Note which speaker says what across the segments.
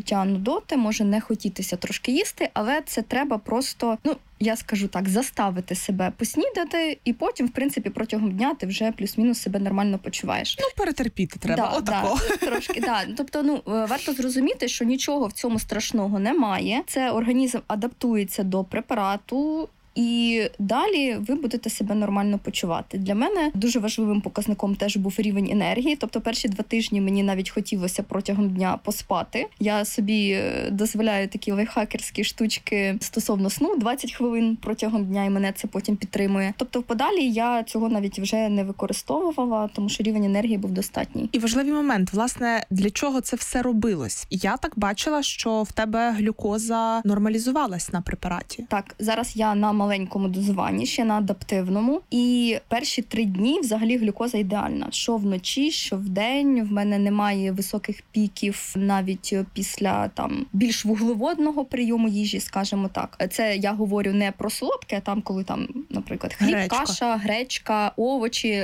Speaker 1: відчуття нудоти, може не хотітися трошки їсти, але це треба просто, я скажу так, заставити себе поснідати, і потім, в принципі, протягом дня ти вже плюс-мінус себе нормально почуваєш.
Speaker 2: Перетерпіти треба, отако.
Speaker 1: Трошки, Тобто, варто зрозуміти, що нічого в цьому страшного немає. Це організм адаптується до препарату, і далі ви будете себе нормально почувати. Для мене дуже важливим показником теж був рівень енергії. Тобто перші 2 тижні мені навіть хотілося протягом дня поспати. Я собі дозволяю такі лайфхакерські штучки стосовно сну 20 хвилин протягом дня, і мене це потім підтримує. Тобто подалі я цього навіть вже не використовувала, тому що рівень енергії був достатній.
Speaker 2: І важливий момент, власне, для чого це все робилось? Я так бачила, що в тебе глюкоза нормалізувалась на препараті.
Speaker 1: Так, зараз я на маленькому дозуванні, ще на адаптивному. І перші 3 дні взагалі глюкоза ідеальна. Що вночі, що вдень. В мене немає високих піків навіть після більш вуглеводного прийому їжі, скажімо так. Це я говорю не про солодке, а коли наприклад, хліб, каша, гречка, овочі.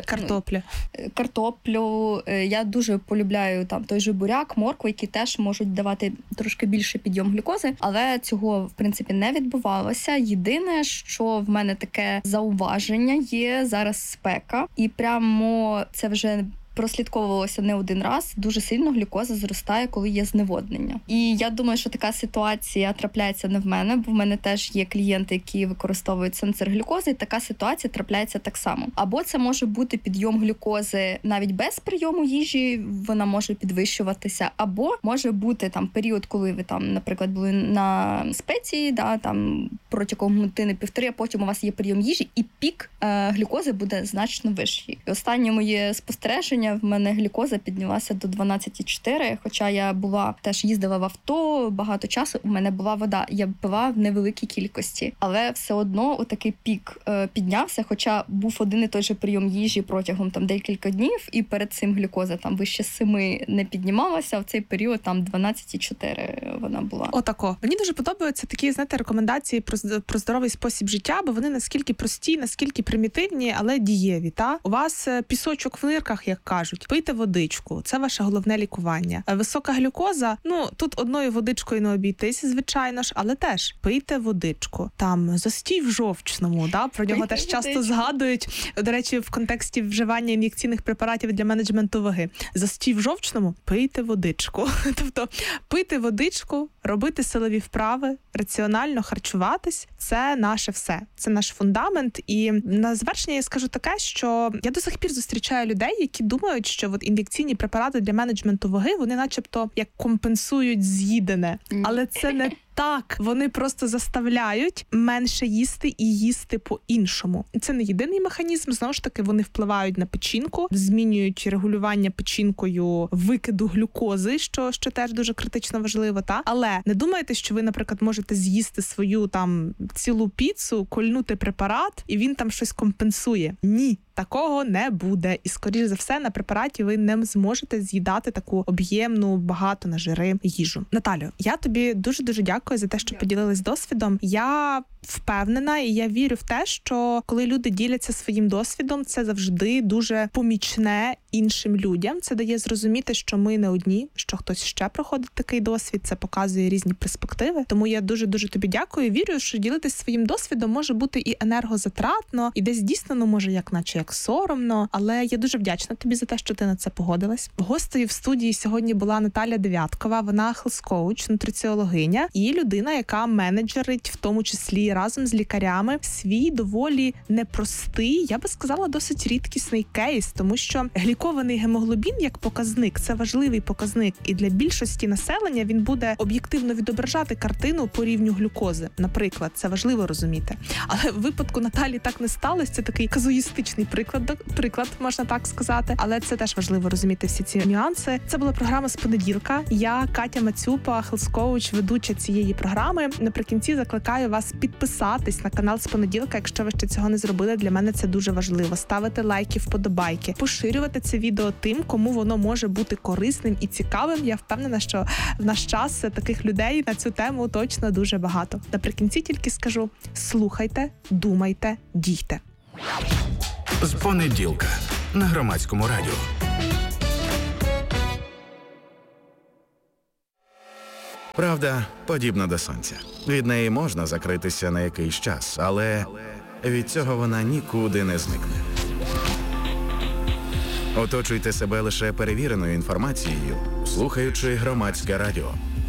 Speaker 1: Картоплю. Я дуже полюбляю той же буряк, моркву, які теж можуть давати трошки більше підйом глюкози, але цього, в принципі, не відбувалося. Єдине, що в мене таке зауваження є, зараз спека, і прямо це вже прослідковувалося не один раз, дуже сильно глюкоза зростає, коли є зневоднення. І я думаю, що така ситуація трапляється не в мене, бо в мене теж є клієнти, які використовують сенсор глюкози, і така ситуація трапляється так само. Або це може бути підйом глюкози навіть без прийому їжі, вона може підвищуватися, або може бути період, коли ви наприклад, були на спеції, протягом години-півтори, а потім у вас є прийом їжі, і пік глюкози буде значно вищий. І останнє моє спостереження, в мене глюкоза піднялася до 12,4, хоча я теж їздила в авто багато часу, у мене була вода, я пила в невеликій кількості, але все одно отакий пік піднявся, хоча був один і той же прийом їжі протягом декілька днів, і перед цим глюкоза вище 7 не піднімалася, а в цей період 12,4 вона була.
Speaker 2: Отако. Мені дуже подобаються такі, рекомендації про здоровий спосіб життя, бо вони наскільки прості, наскільки примітивні, але дієві, У вас пісочок в нирках, як кажуть, пийте водичку, це ваше головне лікування. Висока глюкоза, тут одною водичкою не обійтись, звичайно ж, але теж пийте водичку. Застій в жовчному, про нього теж часто згадують, до речі, в контексті вживання ін'єкційних препаратів для менеджменту ваги. Застій в жовчному, пийте водичку. Тобто, пийте водичку, робити силові вправи, раціонально харчуватись – це наше все. Це наш фундамент. І на завершення я скажу таке, що я до сих пір зустрічаю людей, які думають, що ін'єкційні препарати для менеджменту ваги, вони начебто як компенсують з'їдене. Але це не так, вони просто заставляють менше їсти і їсти по-іншому. Це не єдиний механізм, знову ж таки, вони впливають на печінку, змінюють регулювання печінкою викиду глюкози, що теж дуже критично важливо, Але не думайте, що ви, наприклад, можете з'їсти свою цілу піцу, кольнути препарат, і він щось компенсує. Ні. Такого не буде. І, скоріш за все, на препараті ви не зможете з'їдати таку об'ємну, багато на жири їжу. Наталю, я тобі дуже-дуже дякую за те, що поділилась досвідом. Я впевнена і я вірю в те, що коли люди діляться своїм досвідом, це завжди дуже помічне іншим людям. Це дає зрозуміти, що ми не одні, що хтось ще проходить такий досвід, це показує різні перспективи. Тому я дуже-дуже тобі дякую. Вірю, що ділитись своїм досвідом може бути і енергозатратно, і десь дійсно, може, як соромно, але я дуже вдячна тобі за те, що ти на це погодилась. Гостею в студії сьогодні була Наталя Дев'яткова, вона хелс-коуч, нутриціологиня і людина, яка менеджерить, в тому числі разом з лікарями, свій доволі непростий, я би сказала, досить рідкісний кейс, тому що глікований гемоглобін як показник – це важливий показник, і для більшості населення він буде об'єктивно відображати картину по рівню глюкози. Наприклад, це важливо розуміти. Але в випадку Наталі так не сталося, це такий казуїстичний приклад, можна так сказати, але це теж важливо розуміти всі ці нюанси. Це була програма з понеділка. Я, Катя Мацюпа, хелс-коуч, ведуча цієї програми. Наприкінці закликаю вас підписатись на канал з понеділка, якщо ви ще цього не зробили. Для мене це дуже важливо. Ставити лайки, вподобайки, поширювати це відео тим, кому воно може бути корисним і цікавим. Я впевнена, що в наш час таких людей на цю тему точно дуже багато. Наприкінці тільки скажу: слухайте, думайте, дійте.
Speaker 3: З понеділка на Громадському радіо. Правда, подібна до сонця. Від неї можна закритися на якийсь час, але від цього вона нікуди не зникне. Оточуйте себе лише перевіреною інформацією, слухаючи Громадське радіо.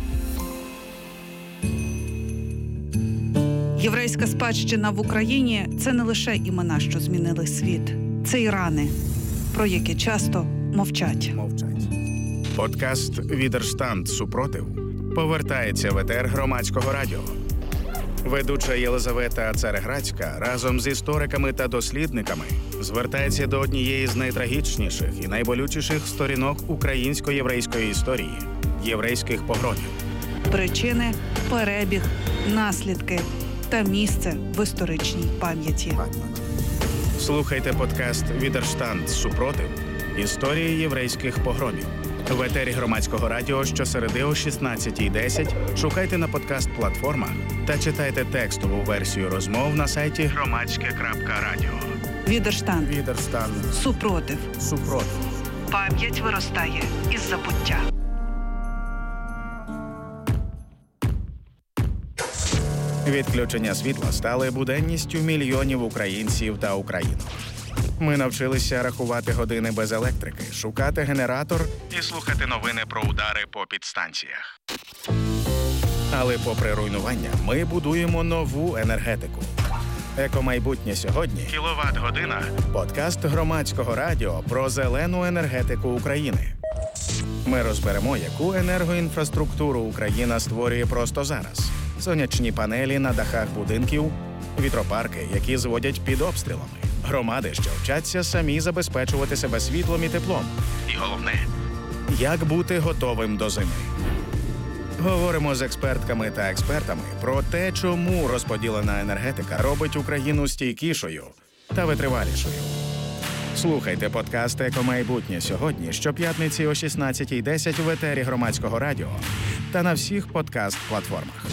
Speaker 4: Єврейська спадщина в Україні – це не лише імена, що змінили світ. Це й рани, про які часто мовчать.
Speaker 3: Подкаст «Відерштанд. Супротив» повертається в етер Громадського радіо. Ведуча Єлизавета Цареградська разом з істориками та дослідниками звертається до однієї з найтрагічніших і найболючіших сторінок українсько-єврейської історії – єврейських погромів.
Speaker 4: Причини, перебіг, наслідки та місце в історичній пам'яті.
Speaker 3: Слухайте подкаст «Відерштанд. Супротив. Історії єврейських погромів». В етері Громадського радіо щосереди о 16:10 шукайте на подкаст-платформах та читайте текстову версію розмов на сайті громадське.радіо.
Speaker 4: Відерштанд. Супротив. Пам'ять виростає із забуття.
Speaker 3: Відключення світла стали буденністю мільйонів українців та українок. Ми навчилися рахувати години без електрики, шукати генератор і слухати новини про удари по підстанціях. Але попри руйнування, ми будуємо нову енергетику. Екомайбутнє сьогодні – кіловат-година. Подкаст Громадського радіо про зелену енергетику України. Ми розберемо, яку енергоінфраструктуру Україна створює просто зараз. Сонячні панелі на дахах будинків, вітропарки, які зводять під обстрілами. Громади, що вчаться самі забезпечувати себе світлом і теплом. І головне – як бути готовим до зими. Говоримо з експертками та експертами про те, чому розподілена енергетика робить Україну стійкішою та витривалішою. Слухайте подкаст «Екомайбутнє сьогодні» щоп'ятниці о 16:10 в етері Громадського радіо та на всіх подкаст-платформах.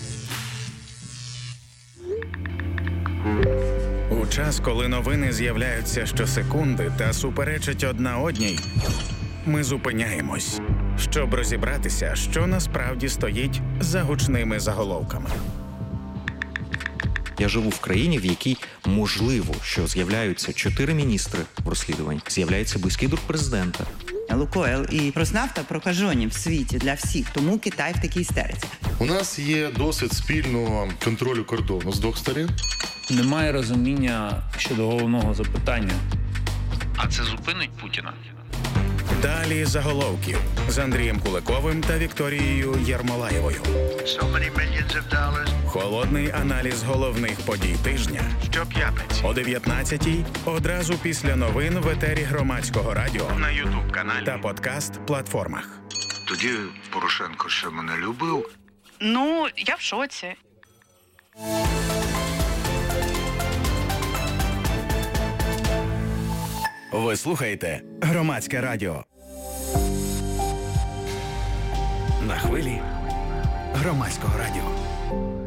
Speaker 3: У час, коли новини з'являються щосекунди та суперечать одна одній, ми зупиняємось, щоб розібратися, що насправді стоїть за гучними заголовками.
Speaker 5: Я живу в країні, в якій можливо, що з'являються 4 міністри в розслідувань, з'являється близький друг президента.
Speaker 6: Лукойл і Роснафта прокажені в світі для всіх, тому Китай в такій істериці.
Speaker 7: У нас є досвід спільного контролю кордону з двох сторін.
Speaker 8: Немає розуміння щодо головного запитання. А це зупинить Путіна?
Speaker 3: Далі заголовків з Андрієм Куликовим та Вікторією Єрмолаєвою. Холодний аналіз головних подій тижня щоп'ятниці о 19:00 одразу після новин в етері Громадського радіо на YouTube-каналі та подкаст-платформах.
Speaker 9: Тоді Порошенко ще мене любив.
Speaker 4: Ну, я в шоці.
Speaker 3: Ви слухаєте Громадське радіо. На хвилі Громадського радіо.